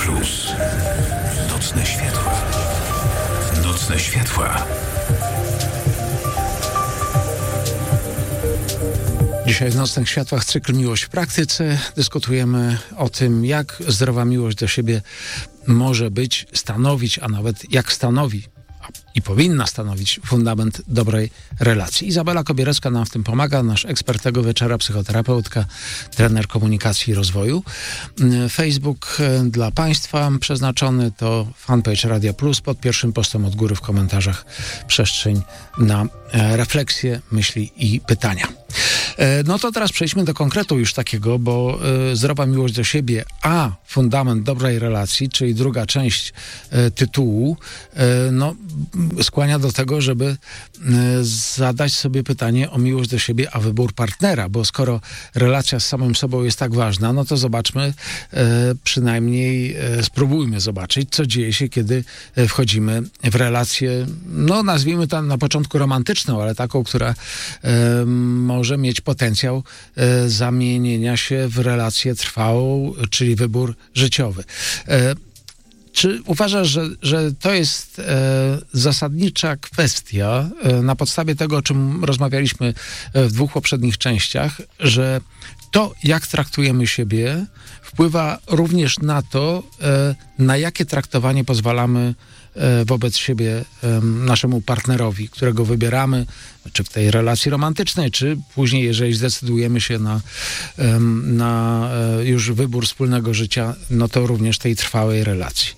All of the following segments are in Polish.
Plus. Nocne światła. Nocne światła. Dzisiaj w Nocnych Światłach cykl Miłość w praktyce. Dyskutujemy o tym, jak zdrowa miłość do siebie może być, stanowić, a nawet jak stanowi i powinna stanowić fundament dobrej relacji. Izabela Kobierecka nam w tym pomaga, nasz ekspert tego wieczora, psychoterapeutka, trener komunikacji i rozwoju. Facebook dla Państwa przeznaczony to fanpage Radia Plus. Pod pierwszym postem od góry w komentarzach przestrzeń na refleksje, myśli i pytania. No to teraz przejdźmy do konkretu już takiego, bo zdrowa miłość do siebie, a fundament dobrej relacji, czyli druga część tytułu, skłania do tego, żeby zadać sobie pytanie o miłość do siebie, a wybór partnera, bo skoro relacja z samym sobą jest tak ważna, no to zobaczmy, przynajmniej spróbujmy zobaczyć, co dzieje się, kiedy wchodzimy w relację, nazwijmy to na początku romantyczną, ale taką, która może mieć potencjał zamienienia się w relację trwałą, czyli wybór życiowy. Czy uważasz, że to jest zasadnicza kwestia na podstawie tego, o czym rozmawialiśmy w dwóch poprzednich częściach, że to, jak traktujemy siebie, wpływa również na to, na jakie traktowanie pozwalamy wobec siebie naszemu partnerowi, którego wybieramy, czy w tej relacji romantycznej, czy później, jeżeli zdecydujemy się na już wybór wspólnego życia, no to również tej trwałej relacji.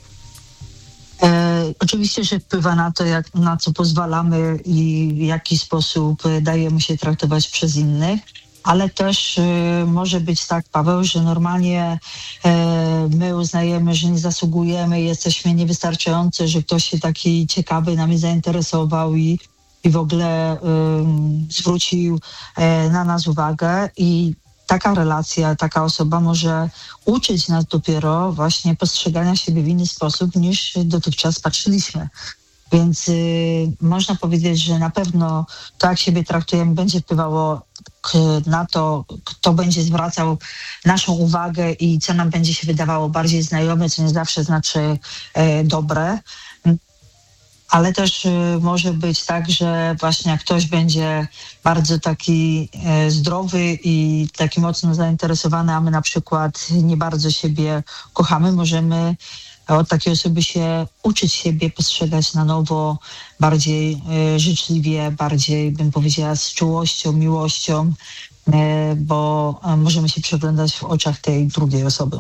Oczywiście, że wpływa na to, na co pozwalamy i w jaki sposób dajemy się traktować przez innych, ale też może być tak, Paweł, że normalnie my uznajemy, że nie zasługujemy, jesteśmy niewystarczający, że ktoś się taki ciekawy nami zainteresował i w ogóle zwrócił na nas uwagę i taka relacja, taka osoba może uczyć nas dopiero właśnie postrzegania siebie w inny sposób, niż dotychczas patrzyliśmy. Więc można powiedzieć, że na pewno to, jak siebie traktujemy, będzie wpływało na to, kto będzie zwracał naszą uwagę i co nam będzie się wydawało bardziej znajome, co nie zawsze znaczy dobre. Ale też może być tak, że właśnie jak ktoś będzie bardzo taki zdrowy i taki mocno zainteresowany, a my na przykład nie bardzo siebie kochamy, możemy od takiej osoby się uczyć siebie, postrzegać na nowo, bardziej życzliwie, bardziej, bym powiedziała, z czułością, miłością, bo możemy się przeglądać w oczach tej drugiej osoby.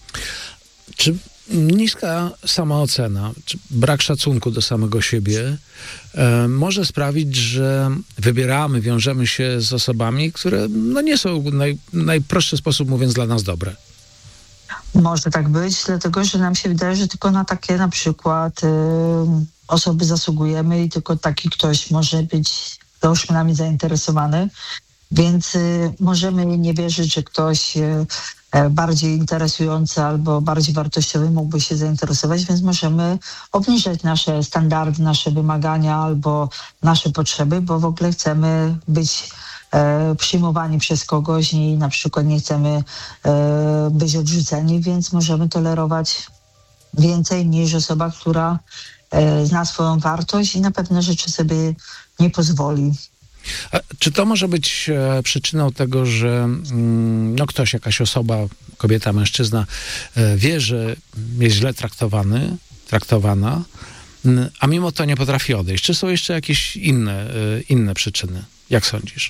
Czy niska samoocena, czy brak szacunku do samego siebie może sprawić, że wiążemy się z osobami, które nie są najprostszy sposób mówiąc dla nas dobre? Może tak być, dlatego że nam się wydaje, że tylko na takie na przykład osoby zasługujemy i tylko taki ktoś może być załóżmy nami zainteresowany, więc możemy nie wierzyć, że ktoś bardziej interesujący albo bardziej wartościowy mógłby się zainteresować, więc możemy obniżać nasze standardy, nasze wymagania albo nasze potrzeby, bo w ogóle chcemy być przyjmowani przez kogoś i na przykład nie chcemy być odrzuceni, więc możemy tolerować więcej niż osoba, która zna swoją wartość i na pewne rzeczy sobie nie pozwoli. A czy to może być przyczyną tego, że ktoś, jakaś osoba, kobieta, mężczyzna wie, że jest źle traktowana, a mimo to nie potrafi odejść? Czy są jeszcze jakieś inne przyczyny? Jak sądzisz?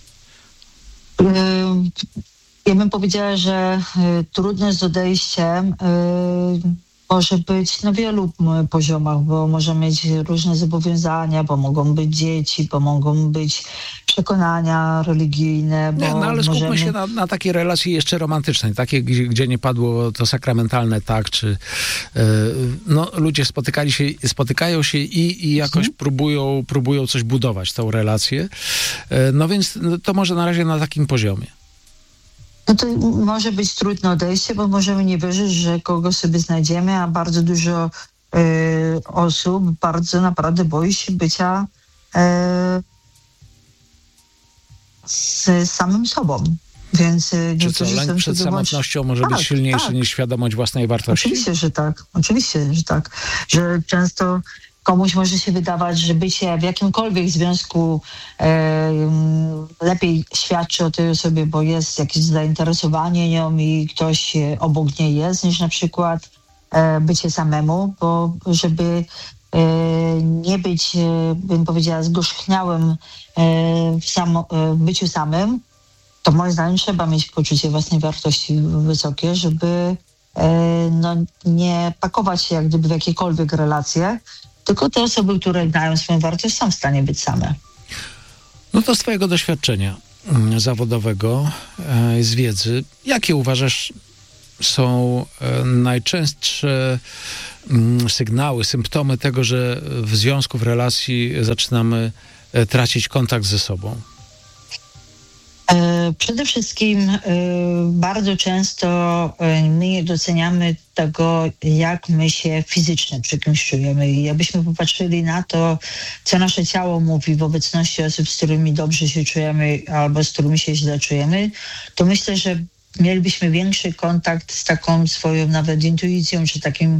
Ja bym powiedziała, że trudność z odejściem może być na wielu poziomach, bo może mieć różne zobowiązania, bo mogą być dzieci, bo mogą być przekonania religijne. Ale skupmy się na takiej relacji jeszcze romantycznej, takiej, gdzie nie padło to sakramentalne tak, czy ludzie spotykają się i jakoś próbują coś budować, tą relację. Więc to może na razie na takim poziomie. No to może być trudne odejście, bo możemy nie wierzyć, że kogoś sobie znajdziemy, a bardzo dużo osób bardzo naprawdę boi się bycia z samym sobą. Więc Czy co, lęk przed samotnością może być silniejszy niż świadomość własnej wartości? Oczywiście, że tak. Oczywiście, że tak. Że często komuś może się wydawać, że bycie w jakimkolwiek związku lepiej świadczy o tej osobie, bo jest jakieś zainteresowanie nią i ktoś obok niej jest, niż na przykład bycie samemu, bo żeby nie być, bym powiedziała, zgorzchniałym w byciu samym, to moim zdaniem trzeba mieć poczucie własnej wartości wysokie, żeby nie pakować się jak gdyby w jakiekolwiek relacje, tylko te osoby, które dają swoją wartość, są w stanie być same. No to z twojego doświadczenia zawodowego, z wiedzy, jakie uważasz są najczęstsze sygnały, symptomy tego, że w związku, w relacji zaczynamy tracić kontakt ze sobą? Przede wszystkim bardzo często my nie doceniamy tego, jak my się fizycznie przy kimś czujemy. I jakbyśmy popatrzyli na to, co nasze ciało mówi w obecności osób, z którymi dobrze się czujemy albo z którymi się źle czujemy, to myślę, że mielibyśmy większy kontakt z taką swoją nawet intuicją, czy takim,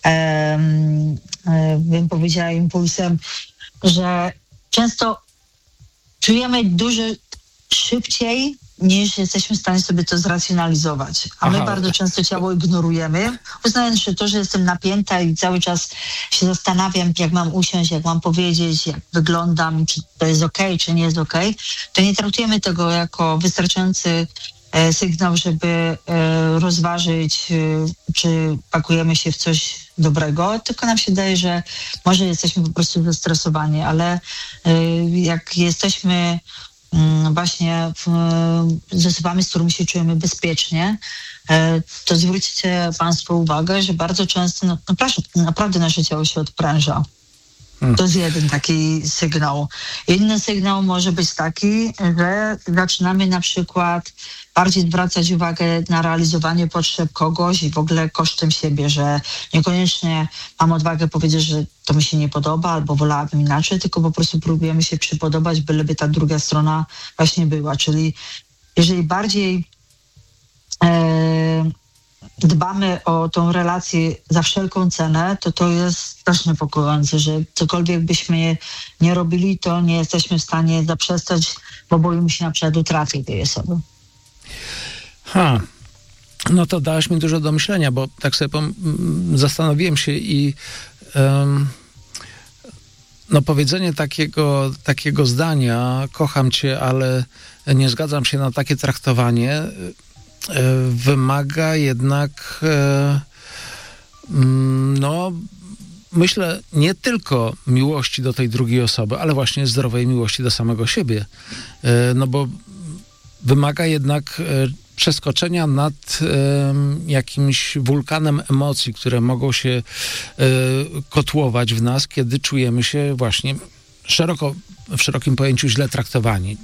bym powiedziała, impulsem, że często czujemy dużo szybciej, niż jesteśmy w stanie sobie to zracjonalizować. A my bardzo często ciało ignorujemy, uznając, że to, że jestem napięta i cały czas się zastanawiam, jak mam usiąść, jak mam powiedzieć, jak wyglądam, czy to jest okej, czy nie jest okej, to nie traktujemy tego jako wystarczający sygnał, żeby rozważyć, czy pakujemy się w coś dobrego, tylko nam się wydaje, że może jesteśmy po prostu zestresowani, ale jak jesteśmy właśnie z osobami, z którymi się czujemy bezpiecznie, to zwróćcie Państwo uwagę, że bardzo często naprawdę nasze ciało się odpręża. To jest jeden taki sygnał. Inny sygnał może być taki, że zaczynamy na przykład bardziej zwracać uwagę na realizowanie potrzeb kogoś i w ogóle kosztem siebie, że niekoniecznie mam odwagę powiedzieć, że to mi się nie podoba albo wolałabym inaczej, tylko po prostu próbujemy się przypodobać, byleby ta druga strona właśnie była. Czyli jeżeli bardziej dbamy o tą relację za wszelką cenę, to jest strasznie niepokojące, że cokolwiek byśmy nie robili, to nie jesteśmy w stanie zaprzestać, bo boimy się na przykład utraty tej osoby. No to dałaś mi dużo do myślenia, bo tak sobie zastanowiłem się i powiedzenie takiego zdania, kocham cię, ale nie zgadzam się na takie traktowanie, wymaga jednak myślę, nie tylko miłości do tej drugiej osoby, ale właśnie zdrowej miłości do samego siebie. Bo wymaga jednak przeskoczenia nad jakimś wulkanem emocji, które mogą się kotłować w nas, kiedy czujemy się właśnie w szerokim pojęciu źle traktowani.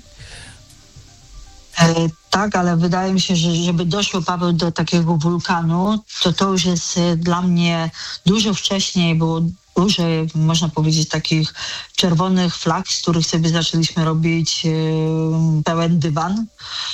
Tak, ale wydaje mi się, że żeby doszło, Paweł, do takiego wulkanu, to już jest dla mnie dużo wcześniej, było dużo, można powiedzieć, takich czerwonych flag, z których sobie zaczęliśmy robić pełen dywan.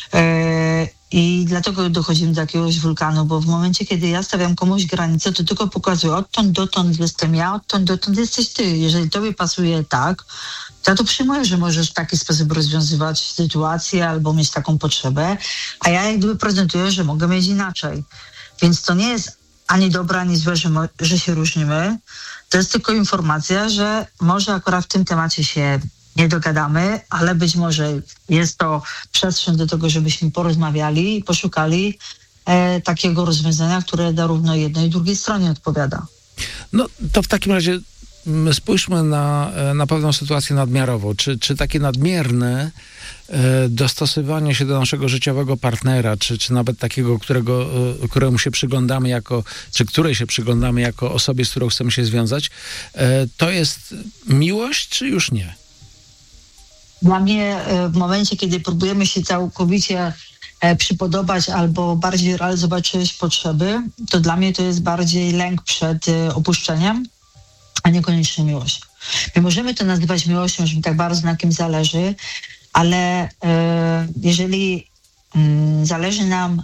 I dlatego dochodzimy do jakiegoś wulkanu, bo w momencie, kiedy ja stawiam komuś granicę, to tylko pokazuję, odtąd dotąd jestem ja, odtąd dotąd jesteś ty. Jeżeli tobie pasuje tak, to ja to przyjmuję, że możesz w taki sposób rozwiązywać sytuację albo mieć taką potrzebę, a ja jak gdyby prezentuję, że mogę mieć inaczej. Więc to nie jest ani dobre, ani złe, że się różnimy. To jest tylko informacja, że może akurat w tym temacie się nie dogadamy, ale być może jest to przestrzeń do tego, żebyśmy porozmawiali i poszukali takiego rozwiązania, które zarówno jednej i drugiej stronie odpowiada. No to w takim razie spójrzmy na pewną sytuację nadmiarową. Czy takie nadmierne dostosowanie się do naszego życiowego partnera, czy nawet takiego, któremu się przyglądamy której się przyglądamy jako osobie, z którą chcemy się związać, to jest miłość, czy już nie? Dla mnie w momencie, kiedy próbujemy się całkowicie przypodobać albo bardziej realizować czyjeś potrzeby, to dla mnie to jest bardziej lęk przed opuszczeniem, a niekoniecznie miłość. My możemy to nazywać miłością, że mi tak bardzo na kim zależy, ale jeżeli zależy nam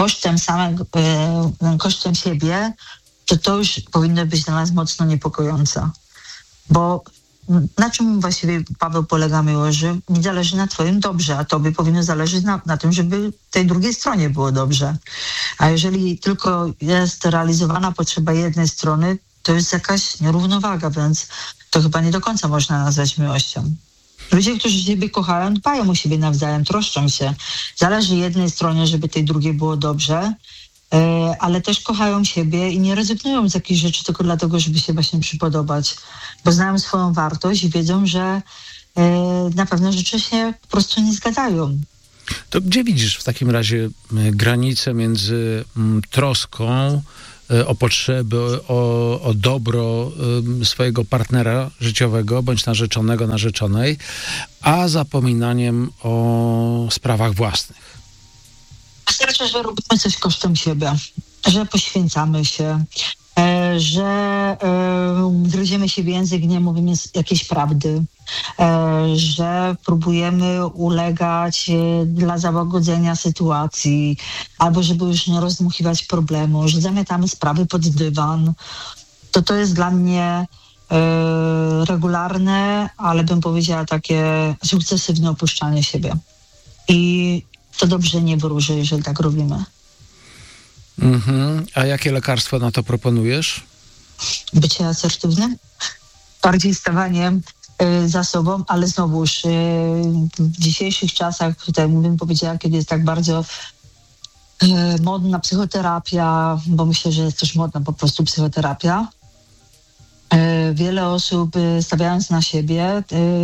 kosztem siebie, to już powinno być dla nas mocno niepokojące. Bo na czym właściwie, Paweł, polega miłość? Że mi zależy na twoim dobrze, a tobie powinno zależeć na tym, żeby tej drugiej stronie było dobrze. A jeżeli tylko jest realizowana potrzeba jednej strony, to jest jakaś nierównowaga, więc to chyba nie do końca można nazwać miłością. Ludzie, którzy siebie kochają, dbają o siebie nawzajem, troszczą się. Zależy jednej stronie, żeby tej drugiej było dobrze, ale też kochają siebie i nie rezygnują z jakichś rzeczy tylko dlatego, żeby się właśnie przypodobać, bo znają swoją wartość i wiedzą, że na pewne rzeczy się po prostu nie zgadzają. To gdzie widzisz w takim razie granicę między troską o potrzeby, o dobro swojego partnera życiowego, bądź narzeczonego, narzeczonej, a zapominaniem o sprawach własnych? Wystarczy, że robimy coś kosztem siebie, że poświęcamy się, że gryziemy się w język, nie mówimy jakiejś prawdy, że próbujemy ulegać dla załagodzenia sytuacji, albo żeby już nie rozdmuchiwać problemu, że zamiatamy sprawy pod dywan. To jest dla mnie regularne, ale bym powiedziała takie sukcesywne opuszczanie siebie. I to dobrze nie wróży, jeżeli tak robimy. A jakie lekarstwo na to proponujesz? Bycie asertywnym, bardziej stawaniem za sobą, ale znowuż w dzisiejszych czasach, tutaj bym powiedziała, kiedy jest tak bardzo modna psychoterapia, bo myślę, że jest też modna po prostu psychoterapia. Wiele osób, stawiając na siebie,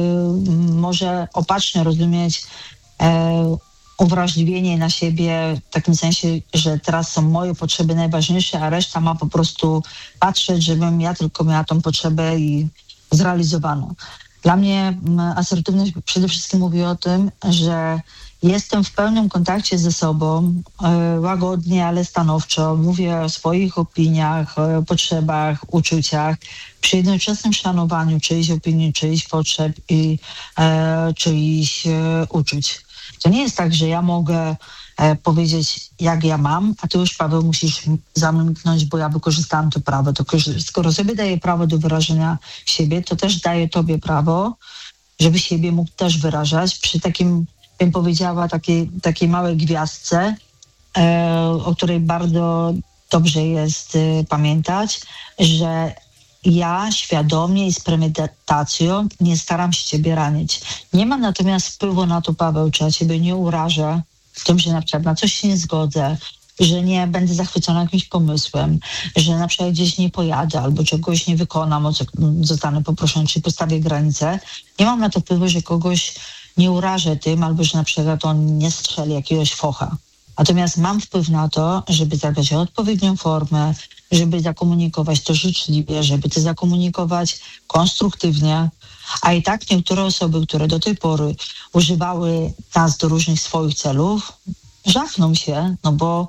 może opacznie rozumieć uwrażliwienie na siebie w takim sensie, że teraz są moje potrzeby najważniejsze, a reszta ma po prostu patrzeć, żebym ja tylko miała tą potrzebę i zrealizowaną. Dla mnie asertywność przede wszystkim mówi o tym, że jestem w pełnym kontakcie ze sobą, łagodnie, ale stanowczo. Mówię o swoich opiniach, o potrzebach, uczuciach, przy jednoczesnym szanowaniu czyichś opinii, czyichś potrzeb i czyichś uczuć. To nie jest tak, że ja mogę powiedzieć, jak ja mam, a ty już, Paweł, musisz zamknąć, bo ja wykorzystałam to prawo. To skoro sobie daję prawo do wyrażenia siebie, to też daję tobie prawo, żeby siebie mógł też wyrażać przy takim, bym powiedziała, takiej małej gwiazdce, o której bardzo dobrze jest pamiętać, że ja świadomie i z premedytacją nie staram się ciebie ranić. Nie mam natomiast wpływu na to, Paweł, czy ja ciebie nie urażę w tym, że na przykład na coś się nie zgodzę, że nie będę zachwycona jakimś pomysłem, że na przykład gdzieś nie pojadę albo czegoś nie wykonam, o co zostanę poproszony, czy postawię granicę. Nie mam na to wpływu, że kogoś nie urażę tym, albo że na przykład on nie strzeli jakiegoś focha. Natomiast mam wpływ na to, żeby zadbać o odpowiednią formę, żeby zakomunikować to życzliwie, żeby to zakomunikować konstruktywnie, a i tak niektóre osoby, które do tej pory używały nas do różnych swoich celów, żachną się, no bo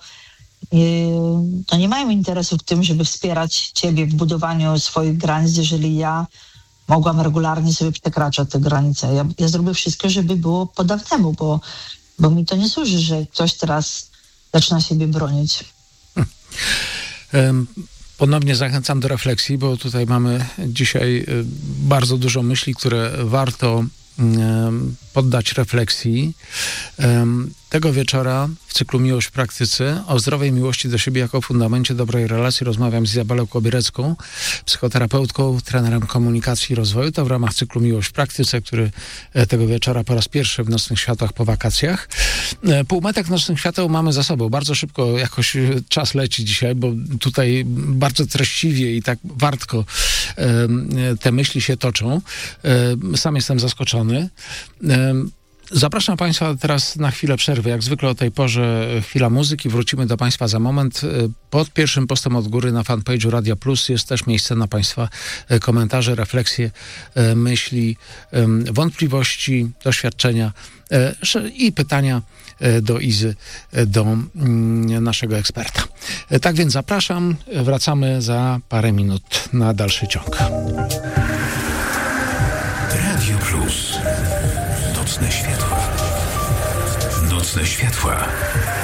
to nie mają interesu w tym, żeby wspierać ciebie w budowaniu swoich granic, jeżeli ja mogłam regularnie sobie przekraczać te granice. Ja zrobię wszystko, żeby było po dawnemu, bo mi to nie służy, że ktoś teraz zaczyna siebie bronić. Ponownie zachęcam do refleksji, bo tutaj mamy dzisiaj bardzo dużo myśli, które warto poddać refleksji. Tego wieczora w cyklu Miłość w praktyce o zdrowej miłości do siebie jako fundamencie dobrej relacji rozmawiam z Izabelą Kobierecką, psychoterapeutką, trenerem komunikacji i rozwoju. To w ramach cyklu Miłość w praktyce, który tego wieczora po raz pierwszy w Nocnych Światłach po wakacjach. Półmetek Nocnych Świateł mamy za sobą. Bardzo szybko jakoś czas leci dzisiaj, bo tutaj bardzo treściwie i tak wartko te myśli się toczą. Sam jestem zaskoczony. Zapraszam Państwa teraz na chwilę przerwy. Jak zwykle o tej porze chwila muzyki. Wrócimy do Państwa za moment. Pod pierwszym postem od góry na fanpage'u Radia Plus jest też miejsce na Państwa komentarze, refleksje, myśli, wątpliwości, doświadczenia i pytania do Izy, do naszego eksperta. Tak więc zapraszam. Wracamy za parę minut na dalszy ciąg. Radio Plus. Nocne światła. Nocne światła.